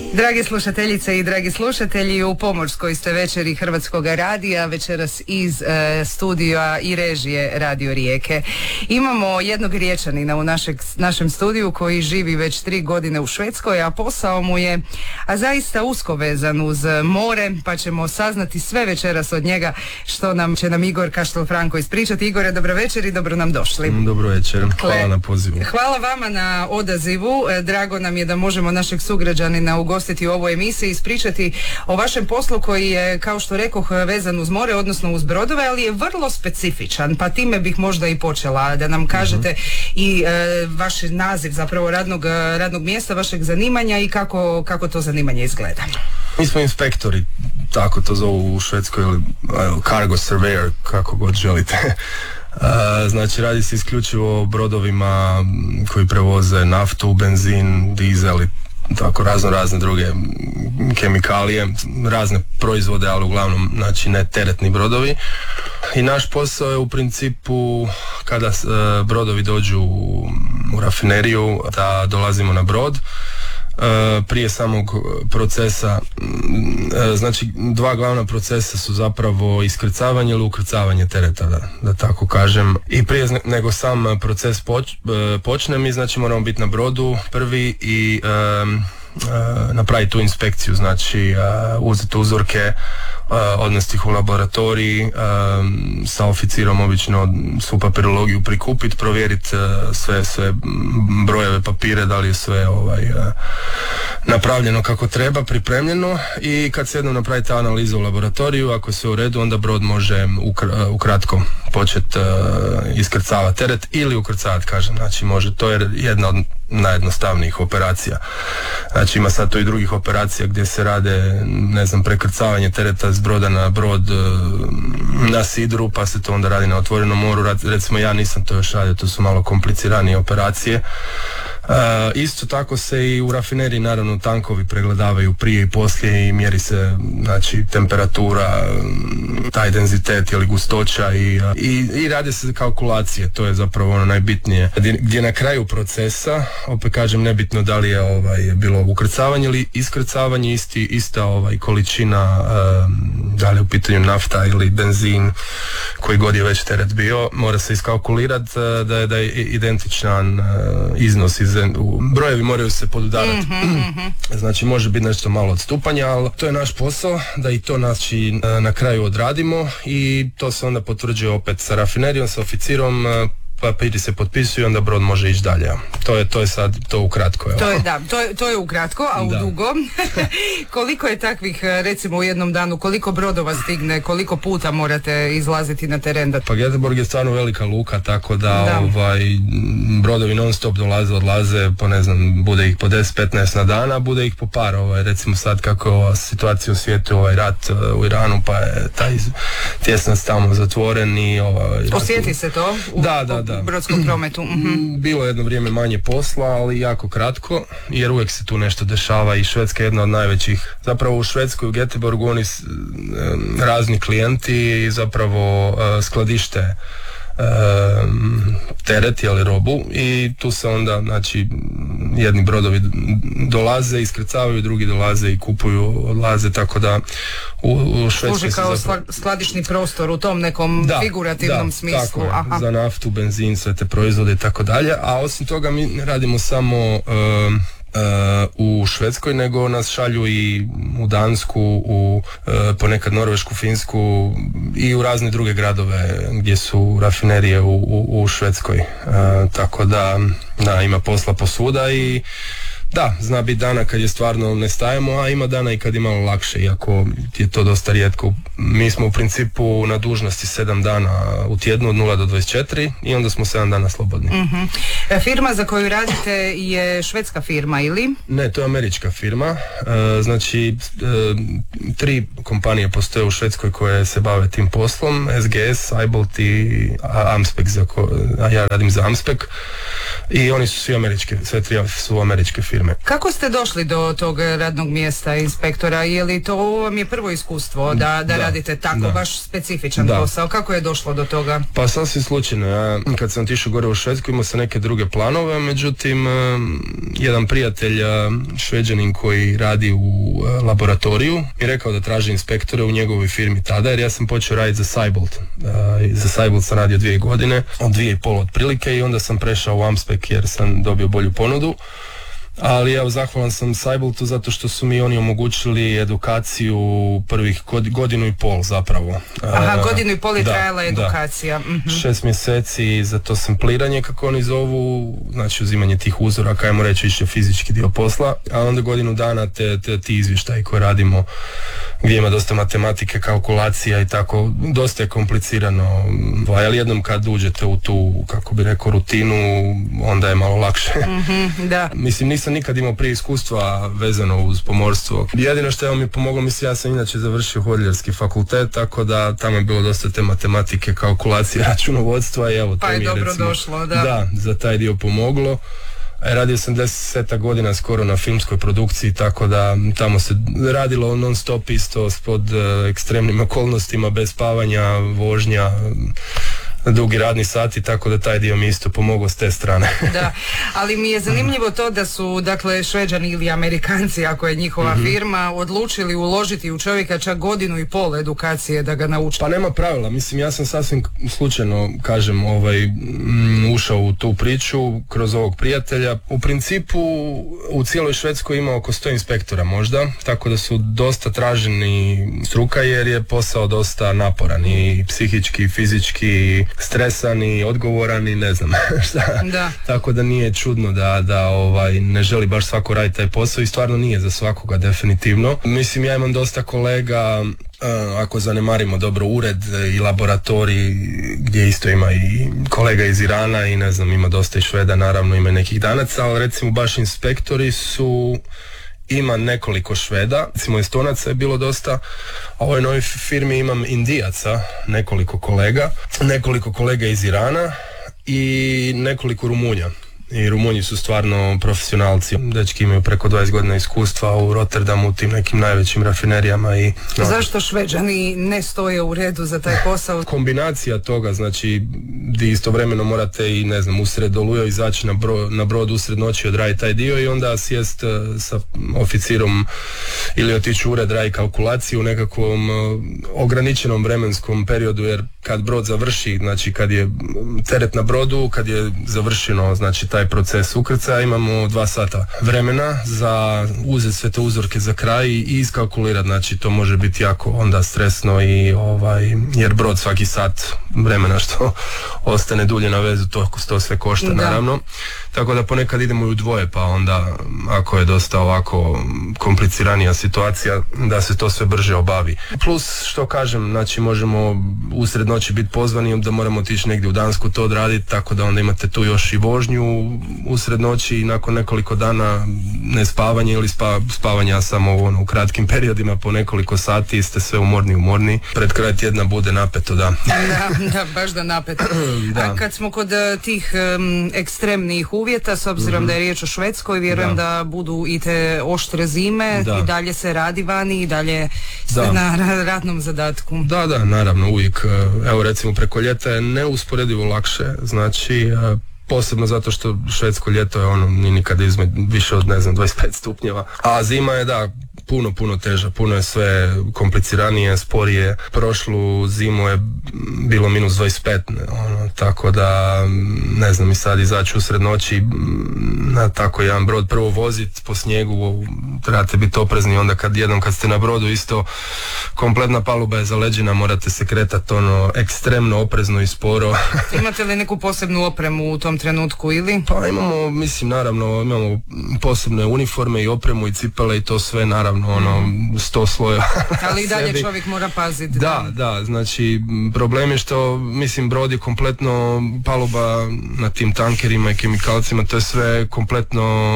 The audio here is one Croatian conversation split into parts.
Dragi slušateljice i dragi slušatelji, u pomorskoj ste večeri Hrvatskog radija, večeras iz studija i režije Radio Rijeke. Imamo jednog Riječanina u našem studiju koji živi već 3 godine u Švedskoj, a posao mu je zaista usko vezan uz more, pa ćemo saznati sve večeras od njega što će nam Igor Kaštel-Franko ispričati. Igore, dobro večer i dobro nam došli. Dobro večer, hvala na pozivu. Hvala vama na odazivu, drago nam je da možemo našeg sugrađanina ugostiti u ovoj emisiji, ispričati o vašem poslu koji je, kao što rekoh, vezan uz more, odnosno uz brodove, ali je vrlo specifičan, pa time bih možda i počela, da nam kažete i vaš naziv zapravo radnog mjesta, vašeg zanimanja i kako to zanimanje izgleda. Mi smo inspektori, tako to zovu u Švedskoj, ili cargo surveyor, kako god želite. Znači radi se isključivo o brodovima koji prevoze naftu, benzin, dizel i tako razne druge kemikalije, razne proizvode, ali uglavnom znači ne teretni brodovi. I naš posao je u principu kada brodovi dođu u rafineriju da dolazimo na brod. Prije samog procesa, znači 2 glavna procesa su zapravo iskrcavanje ili ukrcavanje tereta, da tako kažem. I prije nego sam proces počne, mi znači moramo biti na brodu prvi i napraviti tu inspekciju, znači uzeti uzorke, odnesti ih u laboratoriji, sa oficirom obično svu papirologiju prikupiti, provjeriti sve brojeve, papire, da li je sve napravljeno kako treba, pripremljeno, i kad se jednom napravi ta analiza u laboratoriju, ako je sve u redu, onda brod može ukratko početi iskrcavati teret ili ukrcavati, kažem, znači može, to je jedna od najjednostavnijih operacija. Znači ima sad to i drugih operacija gdje se rade, ne znam, prekrcavanje tereta s broda na brod na sidru, pa se to onda radi na otvorenom moru. Recimo ja nisam to još radio, to su malo kompliciranije operacije. Isto tako se i u rafineriji naravno tankovi pregledavaju prije i poslije i mjeri se znači temperatura, taj denzitet ili gustoća i rade se kalkulacije, to je zapravo ono najbitnije. Gdje na kraju procesa, opet kažem, nebitno da li je bilo ukrcavanje ili iskrcavanje, ista količina, da li je u pitanju nafta ili benzin, koji god je već teret bio, mora se iskalkulirati da je identičan iznos brojevi moraju se podudarati. Znači može biti nešto malo odstupanja, ali to je naš posao, da i to znači na kraju odradimo i to se onda potvrđuje opet sa rafinerijom, sa oficirom, papiri se potpisuju i onda brod može ići dalje. To je sad to ukratko. To je ukratko, a u dugo koliko je takvih, recimo u jednom danu, koliko brodova stigne, koliko puta morate izlaziti na teren? Pa Göteborg je stvarno velika luka, tako da brodovi non stop dolaze, odlaze, po ne znam, bude ih po 10-15 na dana, bude ih po par, recimo sad kako je ova situacija u svijetu, rat u Iranu, pa je taj tjesnac tamo zatvoren i osjeti se to? Da. Brodskom prometu. Bilo jedno vrijeme manje posla, ali jako kratko, jer uvijek se tu nešto dešava i Švedska je jedna od najvećih. Zapravo u Švedskoj, u Göteborgu, oni razni klijenti zapravo skladište teret ili robu i tu se onda, znači, jedni brodovi dolaze, iskrcavaju, drugi dolaze i kupuju, odlaze, tako da u Švedskoj služi kao skladišni prostor u tom nekom figurativnom smislu. Tako je, za naftu, benzin, sve te proizvode i tako dalje, a osim toga mi ne radimo samo u Švedskoj, nego nas šalju i u Dansku, ponekad Norvešku, Finsku i u razne druge gradove gdje su rafinerije u Švedskoj, tako da ima posla posvuda i da, zna biti dana kad je stvarno ne stajemo, a ima dana i kad je malo lakše, iako je to dosta rijetko. Mi smo u principu na dužnosti 7 dana u tjednu od 0 do 24 i onda smo 7 dana slobodni. Firma za koju radite je švedska firma ili? Ne, to je američka firma. Znači 3 kompanije postoje u Švedskoj koje se bave tim poslom, SGS, Eibolt i Amspek, a ja radim za Amspek i oni su svi američke, sve 3 su američke firme. firme. Kako ste došli do tog radnog mjesta inspektora? Je li to vam je prvo iskustvo da radite tako baš specifičan posao? Kako je došlo do toga? Pa sasvim slučajno. Ja, kad sam otišao gore u Švedsku, imao sam neke druge planove, međutim jedan prijatelj Šveđanin koji radi u laboratoriju i rekao da traži inspektore u njegovoj firmi tada, jer ja sam počeo raditi za Seibold. Za Seibold sam radio 2 godine, od 2,5 otprilike, i onda sam prešao u Amspec jer sam dobio bolju ponudu. Ali evo, zahvalan sam Seiboldu zato što su mi oni omogućili edukaciju prvih godinu i pol zapravo. Aha, godinu i pol je trajala edukacija. 6 mjeseci za to sampliranje, kako oni zovu, znači uzimanje tih uzoraka, ajmo reći više fizički dio posla, a onda godinu dana ti izvještaji koje radimo, gdje ima dosta matematike, kalkulacija i tako, dosta je komplicirano, ali jednom kad uđete u tu, kako bi rekao, rutinu, onda je malo lakše. Da. Mislim, nisam nikad imao prije iskustva vezano uz pomorstvo. Jedino što je mi pomoglo, mislim, ja sam inače završio hotelijerski fakultet, tako da tamo je bilo dosta te matematike, kalkulacije, računovodstva i evo, pa to mi je dobro recimo, došlo, da, za taj dio pomoglo. Radio sam 10 godina skoro na filmskoj produkciji, tako da tamo se radilo non stop isto pod ekstremnim okolnostima, bez spavanja, vožnja, dugi radni sati, tako da taj dio mi isto pomogao s te strane. Da, ali mi je zanimljivo to da su, dakle, Šveđani ili Amerikanci, ako je njihova firma, odlučili uložiti u čovjeka čak godinu i pol edukacije da ga nauči. Pa nema pravila, mislim, ja sam sasvim slučajno, kažem, ušao u tu priču kroz ovog prijatelja. U principu u cijeloj Švedskoj ima oko 100 inspektora možda, tako da su dosta traženi struka, jer je posao dosta naporan i psihički, i fizički, stresan i odgovoran i ne znam šta. Da. Tako da nije čudno da ne želi baš svako raditi taj posao, i stvarno nije za svakoga definitivno. Mislim, ja imam dosta kolega, ako zanemarimo dobro ured i laboratorij, gdje isto ima i kolega iz Irana i ne znam, ima dosta i Šveda, naravno ima nekih Danaca, ali recimo baš inspektori ima nekoliko Šveda, recimo Estonaca je bilo dosta, a u ovoj novoj firmi imam Indijaca, nekoliko kolega iz Irana i nekoliko Rumunja. I Rumunji su stvarno profesionalci, dečki imaju preko 20 godina iskustva u Rotterdamu, u tim nekim najvećim rafinerijama. Zašto Šveđani ne stoje u redu za taj posao? Kombinacija toga, znači, di istovremeno morate i, ne znam, usred oluja izaći na brod usred noći, odraditi taj dio i onda sjest sa oficirom ili otići u ured, raditi kalkulaciju u nekakvom ograničenom vremenskom periodu, jer kad brod završi, znači kad je teret na brodu, kad je završeno, znači taj proces ukrcaja, imamo 2 sata vremena za uzeti sve te uzorke za kraj i iskalkulirati, znači to može biti jako onda stresno i jer brod svaki sat vremena što ostane dulje na vezu, to sve košta, naravno. Tako da ponekad idemo i u dvoje, pa onda ako je dosta ovako kompliciranija situacija, da se to sve brže obavi. Plus, što kažem, znači možemo usred noći biti pozvani da moramo otići negdje u Dansku to odraditi, tako da onda imate tu još i vožnju usred noći i nakon nekoliko dana nespavanje ili spavanja samo u kratkim periodima po nekoliko sati, ste sve umorni. Pred kraj tjedna bude napeto, da. Da, baš da napeto. Da. A kad smo kod tih ekstremnih uvjeta, s obzirom da je riječ o Švedskoj, vjerujem da budu i te oštre zime, i dalje se radi vani i dalje ste na radnom zadatku. Da, naravno, uvijek. Evo, recimo, preko ljeta je neusporedivo lakše, znači posebno zato što švedsko ljeto je ni nikada više od 25 stupnjeva, a zima je puno teža, puno je sve kompliciranije, sporije. Prošlu zimu je bilo -25, tako da ne znam, i sad izaći usred noći na tako jedan brod, prvo voziti po snijegu, trebate biti oprezni, onda kad ste na brodu isto kompletna paluba je zaleđena, morate se kretati ekstremno oprezno i sporo. Imate li neku posebnu opremu u tom trenutku ili? Pa imamo, mislim, naravno, imamo posebne uniforme i opremu i cipele i to sve, naravno, 100 slojeva. Ali i dalje čovjek mora paziti. Da, znači problem je što, mislim, brod je kompletno, paluba na tim tankerima i kemikalcima, to je sve kompletno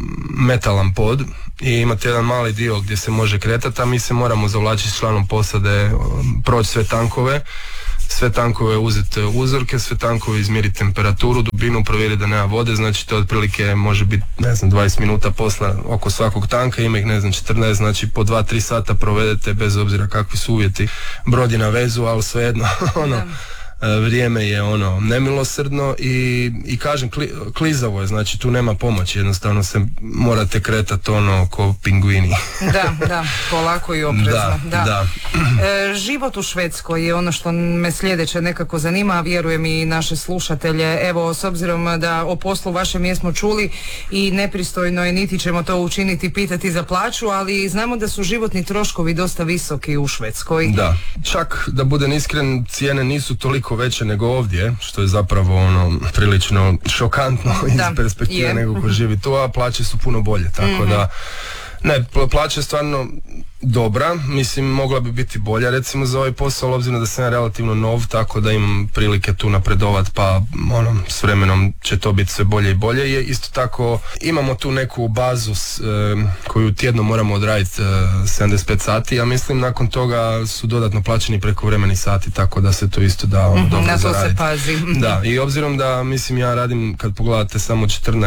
metalan pod i imate jedan mali dio gdje se može kretati, a mi se moramo zavlačiti s članom posade, proći sve tankove, sve tankove uzeti uzorke, sve tankove izmjeriti temperaturu, dubinu, provjeriti da nema vode, znači to otprilike može biti, ne znam, 20 minuta posla oko svakog tanka, ima ih, ne znam, 14, znači po 2-3 sata provedete bez obzira kakvi su uvjeti. Brod je na vezu, ali svejedno, vrijeme je nemilosrdno i kažem, klizavo je, znači tu nema pomoći, jednostavno se morate kretati ko pingvini. Da, polako i oprezno. Da. Život u Švedskoj je ono što me sljedeće nekako zanima, a vjerujem i naše slušatelje. Evo, s obzirom da o poslu vašem jesmo čuli i nepristojno je, niti ćemo to učiniti, pitati za plaću, ali znamo da su životni troškovi dosta visoki u Švedskoj. Da, čak da budem iskren, cijene nisu toliko veće nego ovdje, što je zapravo prilično šokantno iz perspektive nego ko živi tu, a plaće su puno bolje, tako da ne, plaća je stvarno dobra, mislim mogla bi biti bolja recimo za ovaj posao, obzirom da sam ja relativno nov, tako da imam prilike tu napredovat, pa s vremenom će to biti sve bolje i bolje. Je isto tako imamo tu neku bazu koju tjedno moramo odraditi 75 sati, ja mislim nakon toga su dodatno plaćeni prekovremeni sati, tako da se to isto da dobro zaraditi. Se pazi. Da, i obzirom da mislim ja radim, kad pogledate, samo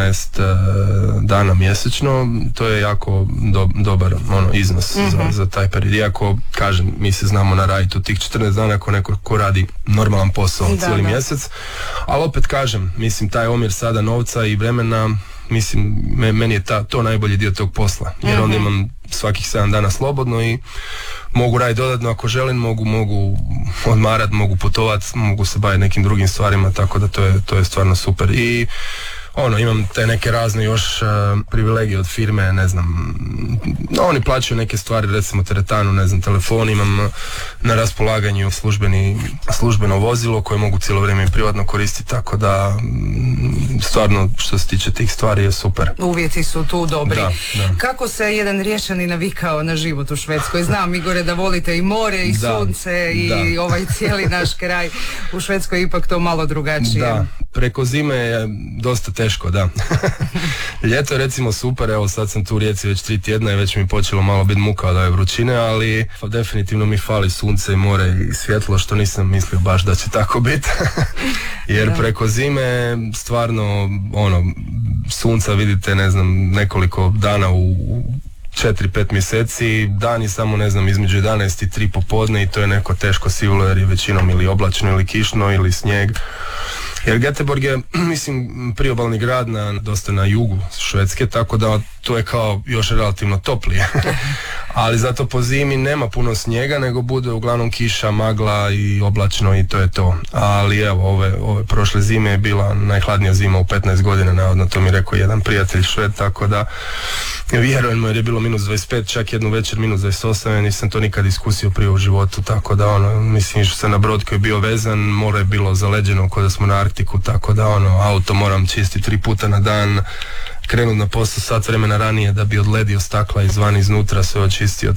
14 dana mjesečno, to je jako dobar iznos za taj period. Iako, kažem, mi se znamo naraditi u tih 14 dana ako neko ko radi normalan posao cijeli mjesec, ali opet kažem, mislim, taj omjer sada novca i vremena, mislim, meni je to najbolji dio tog posla, jer onda imam svakih 7 dana slobodno i mogu raditi dodatno ako želim, mogu odmarat, mogu putovat, mogu se baviti nekim drugim stvarima, tako da to je stvarno super. I imam te neke razne još privilegije od firme, ne znam, oni plaćaju neke stvari, recimo teretanu, ne znam, telefon, imam na raspolaganju službeno vozilo koje mogu cijelo vrijeme i privatno koristiti, tako da stvarno što se tiče tih stvari je super. Uvjeti su tu dobri. Da. Kako se jedan Riječanin navikao na život u Švedskoj? Znam, Igore, da volite i more i sunce i ovaj cijeli naš kraj. U Švedskoj je ipak to malo drugačije. Da, preko zime je dosta teško, da. Ljeto je recimo super, evo sad sam tu u Rijeci već 3 tjedna i već mi počelo malo biti muka od ove vrućine, ali definitivno mi fali sunce i more i svjetlo, što nisam mislio baš da će tako biti. Jer preko zime stvarno sunca vidite, ne znam, nekoliko dana u 4-5 mjeseci, dani samo, ne znam, između 11 i 3 popodne i to je neko teško sivulo jer je većinom ili oblačno ili kišno ili snijeg. Jer Göteborg je, mislim, priobalni grad dosta na jugu Švedske, tako da to je kao još relativno toplije. Ali zato po zimi nema puno snijega, nego bude uglavnom kiša, magla i oblačno i to je to. Ali evo, ove prošle zime je bila najhladnija zima u 15 godina, navodno, to mi rekao jedan prijatelj Šved, tako da vjerujem, jer je bilo -25, čak jednu večer -28, ja nisam to nikad iskusio prije u životu, tako da mislim, išao sam na brod koji je bio vezan, more je bilo zaleđeno kao da smo na Arktiku, tako da auto moram čistiti 3 puta na dan, krenut na posao sat vremena ranije da bi odledio stakla izvan iznutra, sve očistio.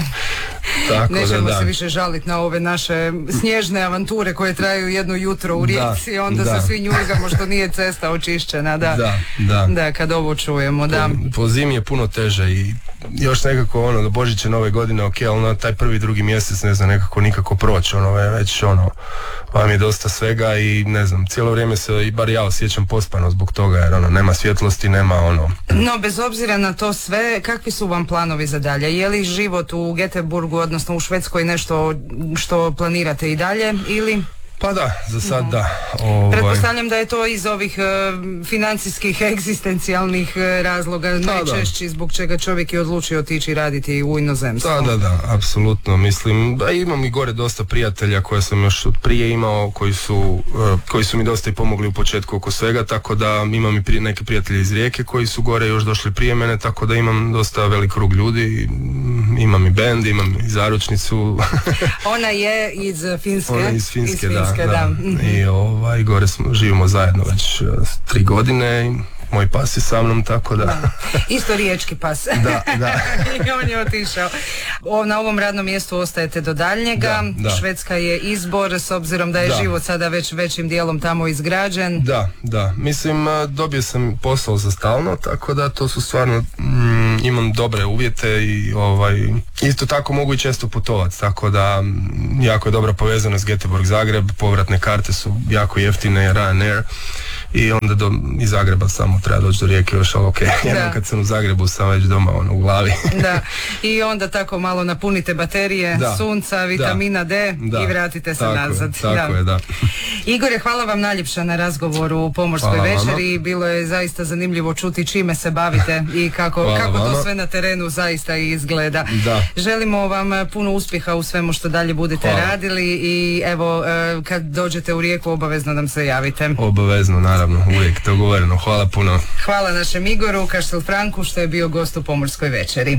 Tako nećemo se više žaliti na ove naše snježne avanture koje traju jedno jutro u Rijeci i onda se svi njurgamo što nije cesta očišćena. Da, kad ovo čujemo. Po zimi je puno teže i još nekako do Božića, Nove godine, ok, ali taj 1. 2. mjesec ne znam nekako nikako proći, već vam je dosta svega i ne znam, cijelo vrijeme se i bar ja osjećam pospano zbog toga jer nema svjetlosti, nema No, bez obzira na to sve, kakvi su vam planovi za dalje? Je li život u Göteborgu, odnosno u Švedskoj, nešto što planirate i dalje ili... Pa da, za sad da. Pretpostavljam da je to iz ovih financijskih, egzistencijalnih razloga najčešći zbog čega čovjek je odlučio otići raditi u inozemstvo. Da, apsolutno. Mislim da imam i gore dosta prijatelja koje sam još od prije imao, koji su mi dosta i pomogli u početku oko svega, tako da imam i neke prijatelje iz Rijeke koji su gore još došli prije mene, tako da imam dosta velik krug ljudi, imam i bend, imam i zaručnicu. Ona je iz Finske. Ona je iz Finske, da. I gore živimo zajedno već 3 godine i moj pas je sa mnom, tako da... Isto riječki pas. Da. I on je otišao. Na ovom radnom mjestu ostajete do daljnjega. Da. Švedska je izbor, s obzirom da je život sada već većim dijelom tamo izgrađen. Da. Mislim, dobio sam posao za stalno, tako da to su stvarno imam dobre uvjete i isto tako mogu i često putovati, tako da jako je dobra povezanost Göteborg Zagreb, povratne karte su jako jeftine, Ryanair, i onda iz Zagreba samo treba doći do Rijeke još, ali ok, jednom kad sam u Zagrebu sam već doma u glavi. Da, i onda tako malo napunite baterije, sunca, vitamina D i vratite se nazad. Tako je, da. Igore, hvala vam najljepša na razgovoru u Pomorskoj večeri, bilo je zaista zanimljivo čuti čime se bavite i kako to sve na terenu zaista izgleda. Želimo vam puno uspjeha u svemu što dalje budete radili i evo, kad dođete u Rijeku obavezno nam se javite. Obavezno, naravno, uvijek dogovoreno. Hvala puno. Hvala našem Igoru Kaštel Franku što je bio gost u Pomorskoj večeri.